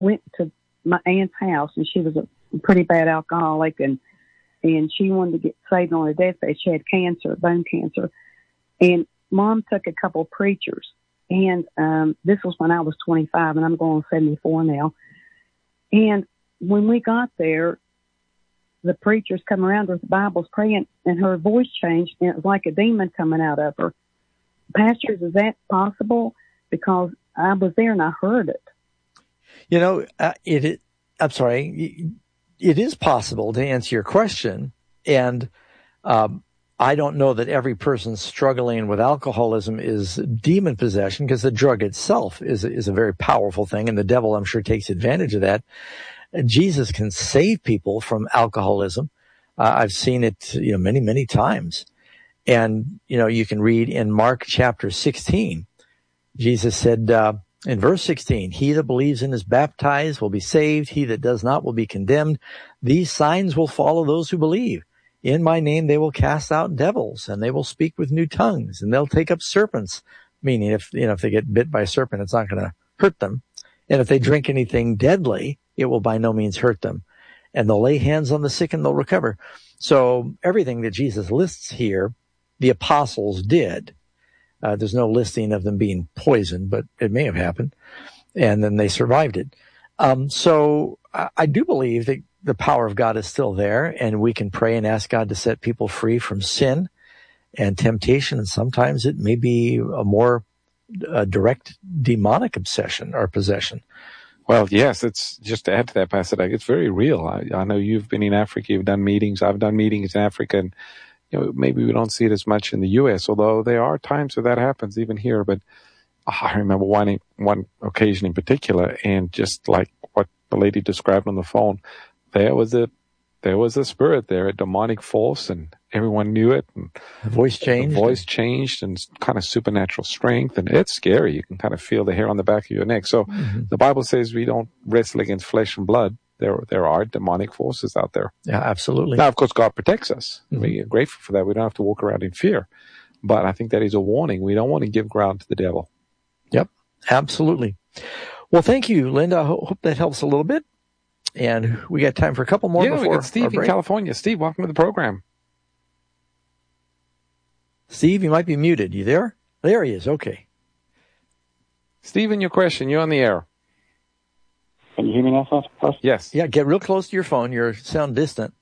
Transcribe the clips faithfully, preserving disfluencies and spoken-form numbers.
went to my aunt's house, and she was a pretty bad alcoholic, and and she wanted to get saved on her deathbed. She had cancer, bone cancer, and Mom took a couple of preachers, and um, this was when I was twenty-five, and I'm going on seventy-four now. And when we got there, the preachers come around with the Bibles praying, and her voice changed, and it was like a demon coming out of her. Pastors, is that possible? Because I was there and I heard it. You know, uh, it, it. I'm sorry. It is possible to answer your question, and um, I don't know that every person struggling with alcoholism is demon possession, because the drug itself is is a very powerful thing, and the devil, I'm sure, takes advantage of that. Jesus can save people from alcoholism. Uh, I've seen it, you know, many, many times. And, you know, you can read in Mark chapter sixteen, Jesus said, uh, in verse sixteen, he that believes and is baptized will be saved. He that does not will be condemned. These signs will follow those who believe. In my name, they will cast out devils, and they will speak with new tongues, and they'll take up serpents. Meaning, if, you know, if they get bit by a serpent, it's not going to hurt them. And if they drink anything deadly, it will by no means hurt them. And they'll lay hands on the sick and they'll recover. So everything that Jesus lists here, the apostles did. Uh, there's no listing of them being poisoned, but it may have happened. And then they survived it. Um, so I, I do believe that the power of God is still there, and we can pray and ask God to set people free from sin and temptation. And sometimes it may be a more uh, direct demonic obsession or possession. Well, yes, it's just to add to that, Pastor Doug, it's very real. I, I know you've been in Africa, you've done meetings, I've done meetings in Africa, and you know, maybe we don't see it as much in the U S, although there are times where that happens even here. But oh, I remember one one occasion in particular, and just like what the lady described on the phone, there was a there was a spirit there, a demonic force, and everyone knew it. And the voice changed. The voice changed, and kind of supernatural strength, and it's scary. You can kind of feel the hair on the back of your neck. So mm-hmm. the Bible says we don't wrestle against flesh and blood. There, there are demonic forces out there. Yeah, absolutely. Now, of course, God protects us. Mm-hmm. We're grateful for that. We don't have to walk around in fear. But I think that is a warning. We don't want to give ground to the devil. Yep, absolutely. Well, thank you, Linda. I hope that helps a little bit. And we got time for a couple more yeah, before we got Steve in California. Steve, welcome to the program. Steve, you might be muted. You there? There he is. Okay. Stephen, your question. You're on the air. Can you hear me now, Pastor? Yes. Yeah, get real close to your phone. You sound distant.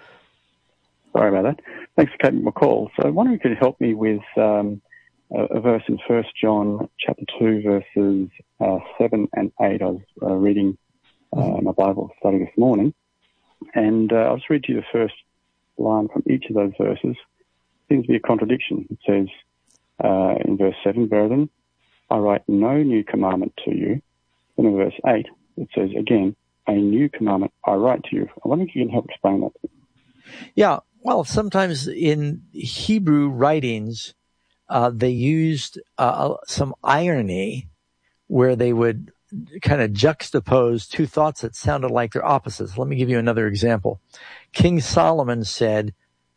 Sorry about that. Thanks for taking my call. So I wonder if you could help me with um, a, a verse in First John chapter two, verses uh, seven and eight. I was uh, reading uh, my Bible study this morning, and uh, I'll just read to you the first line from each of those verses. It seems to be a contradiction. It says uh, in verse seven, brethren, I write no new commandment to you. Then in verse eight, it says again, a new commandment I write to you. I wonder if you can help explain that. Yeah, well, sometimes in Hebrew writings, uh, they used uh, some irony where they would kind of juxtapose two thoughts that sounded like they're opposites. Let me give you another example. King Solomon said,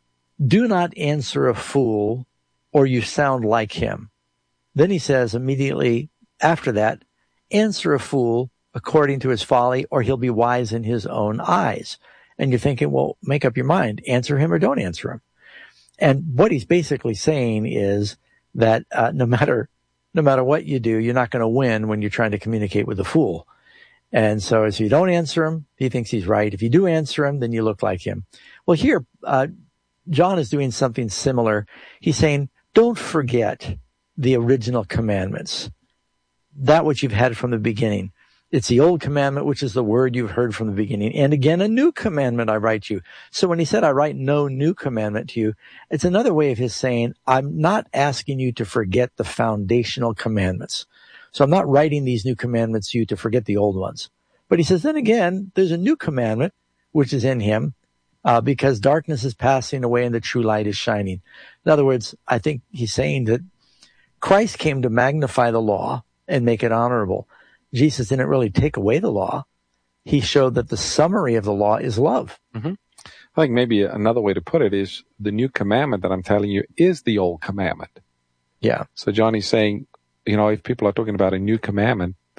do not answer a fool or you sound like him. Then he says immediately after that, answer a fool according to his folly, or he'll be wise in his own eyes. And you're thinking, well, make up your mind. Answer him or don't answer him. And what he's basically saying is that uh, no matter no matter what you do, you're not going to win when you're trying to communicate with a fool. And so if you don't answer him, he thinks he's right. If you do answer him, then you look like him. Well, here, uh, John is doing something similar. He's saying, don't forget the original commandments, that which you've had from the beginning. It's the old commandment, which is the word you've heard from the beginning. And again, a new commandment I write you. So when he said, I write no new commandment to you, it's another way of his saying, I'm not asking you to forget the foundational commandments. So I'm not writing these new commandments to you to forget the old ones. But he says, then again, there's a new commandment, which is in him, uh, because darkness is passing away and the true light is shining. In other words, I think he's saying that Christ came to magnify the law and make it honorable. Jesus didn't really take away the law. He showed that the summary of the law is love. Mm-hmm. I think maybe another way to put it is the new commandment that I'm telling you is the old commandment. Yeah. So Johnny's saying, you know, if people are talking about a new commandment,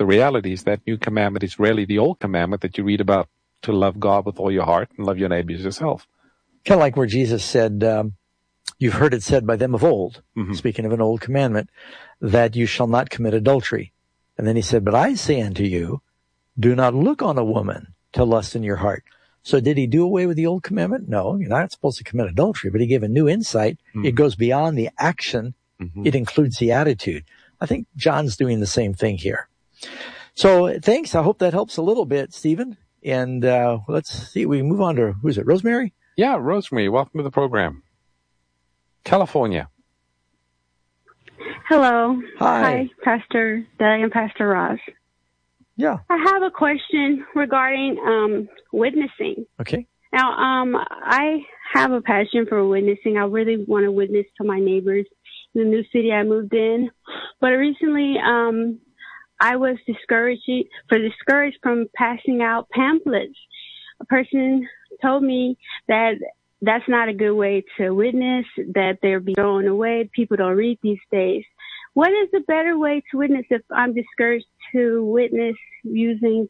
the reality is that new commandment is really the old commandment that you read about, to love God with all your heart and love your neighbor as yourself. Kind of like where Jesus said, um, you've heard it said by them of old, mm-hmm. speaking of an old commandment, that you shall not commit adultery. And then he said, but I say unto you, do not look on a woman to lust in your heart. So did he do away with the old commandment? No, you're not supposed to commit adultery, but he gave a new insight. Mm-hmm. It goes beyond the action. Mm-hmm. It includes the attitude. I think John's doing the same thing here. So thanks. I hope that helps a little bit, Stephen. And uh, let's see, we move on to, who's it, Rosemary? Yeah, Rosemary, welcome to the program. California. Hello. Hi. Hi, Pastor Doug and Pastor Ross. Yeah. I have a question regarding um, witnessing. Okay. Now, um, I have a passion for witnessing. I really want to witness to my neighbors in the new city I moved in. But recently, um, I was discouraged for discouraged from passing out pamphlets. A person told me that that's not a good way to witness, that they'll be thrown away. People don't read these days. What is a better way to witness if I'm discouraged to witness using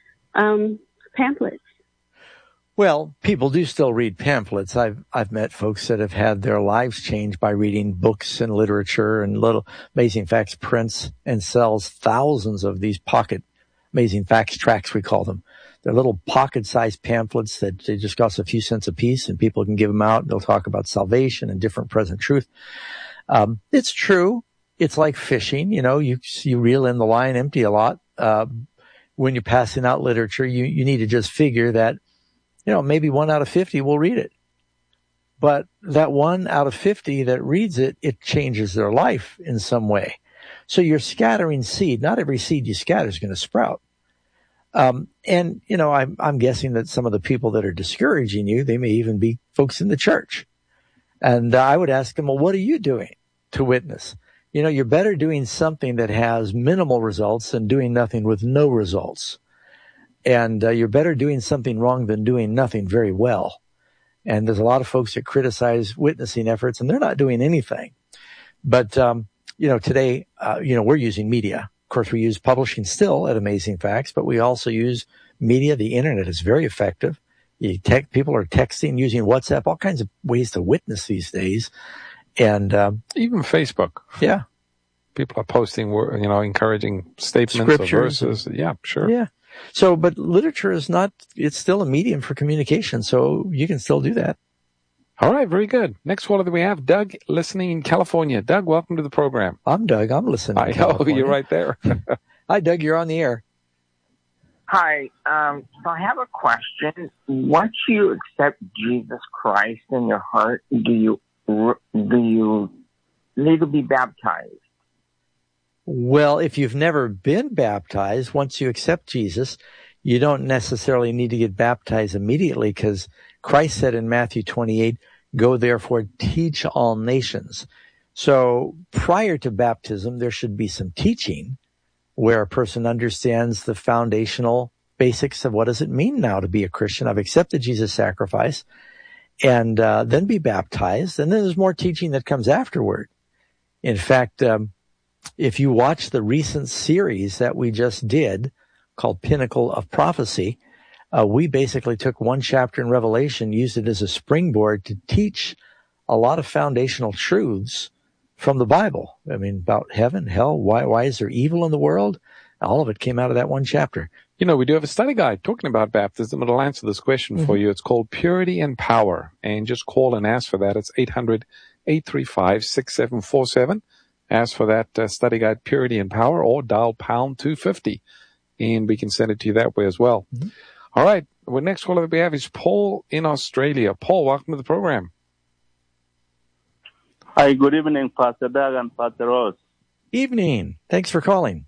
um, pamphlets? Well, people do still read pamphlets. I've I've met folks that have had their lives changed by reading books and literature and little Amazing Facts prints and sells thousands of these pocket Amazing Facts tracts, we call them. They're little pocket-sized pamphlets that they just cost a few cents a piece, and people can give them out. They'll talk about salvation and different present truth. Um, it's true. It's like fishing. You know, you you reel in the line empty a lot. Uh, when you're passing out literature, you you need to just figure that, you know, maybe one out of fifty will read it. But that one out of fifty that reads it, it changes their life in some way. So you're scattering seed. Not every seed you scatter is going to sprout. Um, and, you know, I'm, I'm guessing that some of the people that are discouraging you, they may even be folks in the church. And uh, I would ask them, well, what are you doing to witness? You know, you're better doing something that has minimal results than doing nothing with no results. And uh, you're better doing something wrong than doing nothing very well. And there's a lot of folks that criticize witnessing efforts, and they're not doing anything. But, um, you know, today, uh, you know, we're using media. Of course, we use publishing still at Amazing Facts, but we also use media. The internet is very effective. You te- people are texting, using WhatsApp, all kinds of ways to witness these days. And um, even Facebook. Yeah. People are posting, you know, encouraging statements Scriptures. Or verses. Yeah, sure. Yeah. So, but literature is not, it's still a medium for communication, so you can still do that. All right, very good. Next caller that we have, Doug, listening in California. Doug, welcome to the program. I'm Doug. I'm listening. I know, you're right there. Hi, Doug. You're on the air. Hi. Um, so I have a question. Once you accept Jesus Christ in your heart, do you do you need to be baptized? Well, if you've never been baptized, once you accept Jesus, you don't necessarily need to get baptized immediately, because Christ said in Matthew twenty-eight, go therefore teach all nations. So prior to baptism, there should be some teaching where a person understands the foundational basics of what does it mean now to be a Christian. I've accepted Jesus' sacrifice, and uh, then be baptized. And then there's more teaching that comes afterward. In fact, um, if you watch the recent series that we just did called Pinnacle of Prophecy, uh, we basically took one chapter in Revelation, used it as a springboard to teach a lot of foundational truths from the Bible. I mean, about heaven, hell, why, why is there evil in the world? All of it came out of that one chapter. You know, we do have a study guide talking about baptism. It'll answer this question mm-hmm. for you. It's called Purity and Power. And just call and ask for that. It's eight hundred, eight three five, six seven four seven. Ask for that uh, study guide, Purity and Power, or dial pound two fifty. And we can send it to you that way as well. Mm-hmm. All right. The next caller that we have is Paul in Australia. Paul, welcome to the program. Hi, good evening, Pastor Doug and Pastor Ross. Evening. Thanks for calling.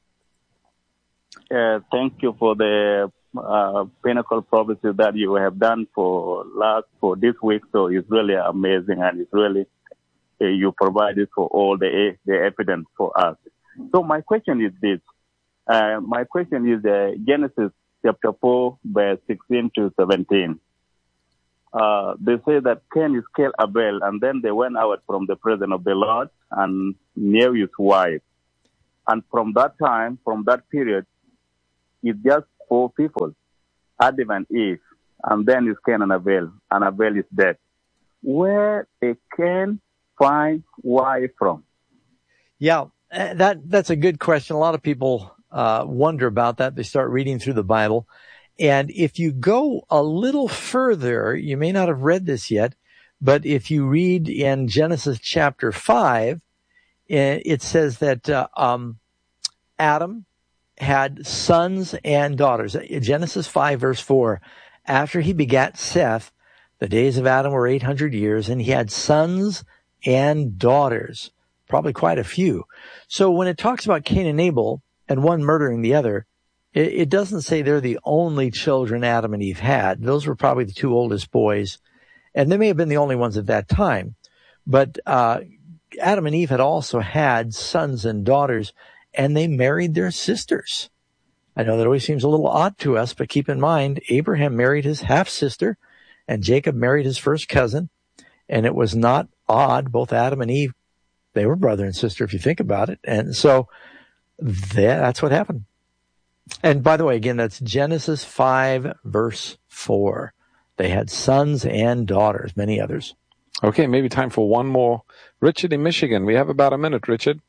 Uh, thank you for the uh, pinnacle prophecy that you have done for last for this week. So it's really amazing, and it's really uh, you provided for all the the evidence for us. So my question is this: uh, my question is uh, Genesis chapter four, verse sixteen to seventeen. Uh, they say that Cain is killed Abel, and then they went out from the presence of the Lord and knew his wife. And from that time, from that period, it's just four people, Adam and Eve, and then it's Cain and Abel, and Abel is dead. Where they can find wife from? Yeah, that that's a good question. A lot of people uh, wonder about that. They start reading through the Bible. And if you go a little further, you may not have read this yet, but if you read in Genesis chapter five, it says that uh, um, Adam had sons and daughters. Genesis five, verse four, after he begat Seth, the days of Adam were eight hundred years, and he had sons and daughters, probably quite a few. So when it talks about Cain and Abel and one murdering the other, it, it doesn't say they're the only children Adam and Eve had. Those were probably the two oldest boys, and they may have been the only ones at that time. But uh Adam and Eve had also had sons and daughters, and they married their sisters. I know that always seems a little odd to us, but keep in mind, Abraham married his half-sister, and Jacob married his first cousin, and it was not odd. Both Adam and Eve, they were brother and sister, if you think about it. And so that, that's what happened. And by the way, again, that's Genesis five, verse four. They had sons and daughters, many others. Okay, maybe time for one more. Richard in Michigan. We have about a minute, Richard.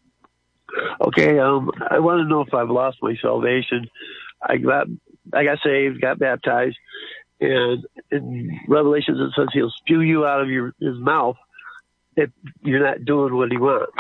Okay, um, I want to know if I've lost my salvation. I got, I got saved, got baptized, and in Revelations it says he'll spew you out of your his mouth if you're not doing what he wants.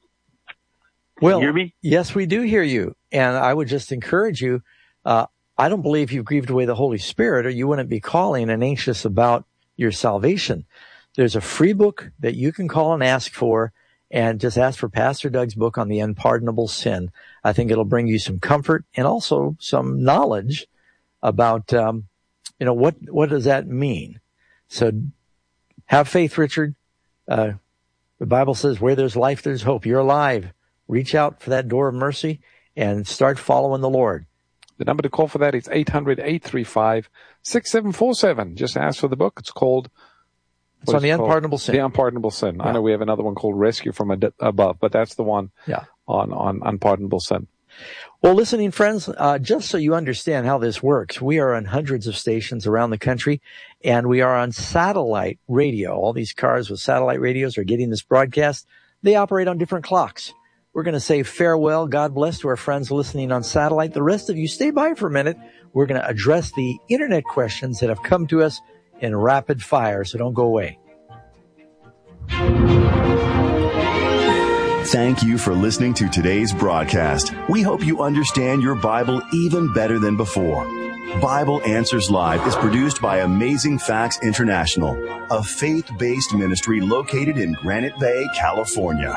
Well, you hear me? Yes, we do hear you, and I would just encourage you. Uh, I don't believe you've grieved away the Holy Spirit, or you wouldn't be calling and anxious about your salvation. There's a free book that you can call and ask for, and just ask for Pastor Doug's book on the unpardonable sin. I think it'll bring you some comfort and also some knowledge about, um, you know, what, what does that mean? So have faith, Richard. Uh, the Bible says where there's life, there's hope. You're alive. Reach out for that door of mercy and start following the Lord. The number to call for that is eight hundred, eight three five, six seven four seven. Just ask for the book. It's called... It's on the unpardonable sin. The unpardonable sin. Yeah. I know we have another one called Rescue from Ad- Above, but that's the one yeah. on, on unpardonable sin. Well, listening friends, uh, just so you understand how this works, we are on hundreds of stations around the country, and we are on satellite radio. All these cars with satellite radios are getting this broadcast. They operate on different clocks. We're going to say farewell, God bless to our friends listening on satellite. The rest of you, stay by for a minute. We're going to address the internet questions that have come to us in rapid fire, so don't go away. Thank you for listening to today's broadcast. We hope you understand your Bible even better than before. Bible Answers Live is produced by Amazing Facts International, a faith-based ministry located in Granite Bay, California.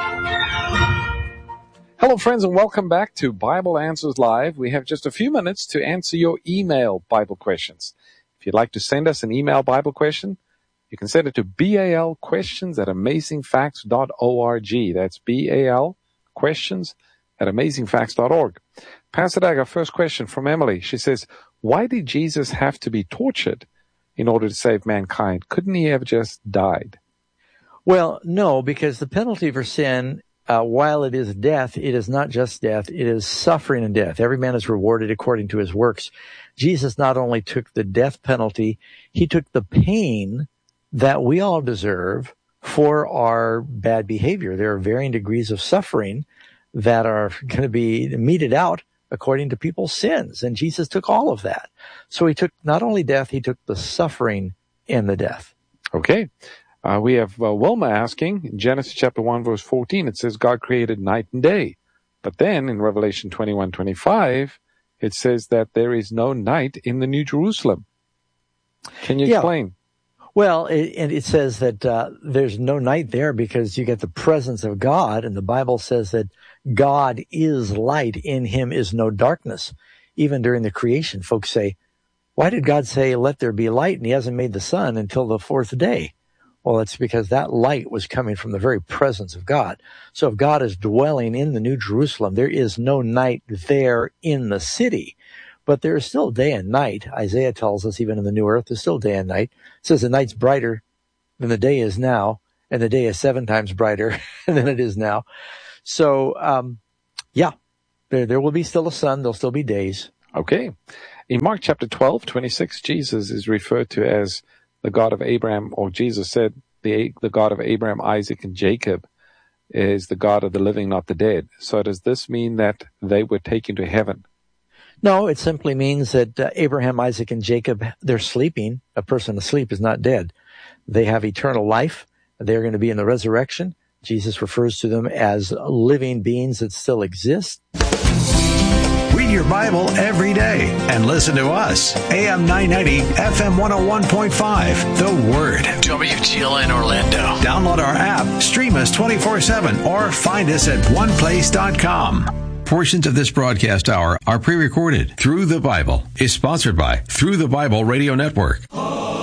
Hello, friends, and welcome back to Bible Answers Live. We have just a few minutes to answer your email Bible questions. If you'd like to send us an email Bible question, you can send it to bal questions at amazing facts dot org. That's bal questions at amazing facts dot org. Pastor Doug, our first question from Emily. She says, why did Jesus have to be tortured in order to save mankind? Couldn't he have just died? Well, no, because the penalty for sin, uh, while it is death, it is not just death. It is suffering and death. Every man is rewarded according to his works. Jesus not only took the death penalty, he took the pain that we all deserve for our bad behavior. There are varying degrees of suffering that are going to be meted out according to people's sins. And Jesus took all of that. So he took not only death, he took the suffering and the death. Okay. Uh, we have uh, Wilma asking, in Genesis chapter one, verse fourteen, it says God created night and day. But then in Revelation twenty-one, twenty-five, it says that there is no night in the New Jerusalem. Can you yeah. explain? Well, it, and it says that uh, there's no night there because you get the presence of God, and the Bible says that God is light, in him is no darkness. Even during the creation, folks say, why did God say, let there be light, and he hasn't made the sun until the fourth day? Well, it's because that light was coming from the very presence of God. So if God is dwelling in the New Jerusalem, there is no night there in the city. But there is still day and night. Isaiah tells us even in the new earth, there's still day and night. It says the night's brighter than the day is now, and the day is seven times brighter than it is now. So um, Yeah, there there will be still a sun. There'll still be days. Okay. In Mark chapter twelve, twenty-six, Jesus is referred to as the God of Abraham, or Jesus said the the God of Abraham, Isaac, and Jacob is the God of the living, not the dead. So does this mean that they were taken to heaven? No, it simply means that uh, Abraham, Isaac, and Jacob, they're sleeping. A person asleep is not dead. They have eternal life. They're going to be in the resurrection. Jesus refers to them as living beings that still exist. Read your Bible every day and listen to us. A M nine ninety, F M one oh one point five. The Word. W T L N Orlando. Download our app, stream us twenty-four seven, or find us at one place dot com. Portions of this broadcast hour are pre-recorded. Through the Bible is sponsored by Through the Bible Radio Network.